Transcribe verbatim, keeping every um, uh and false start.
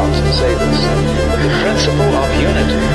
doesn't say this, but the principle of unity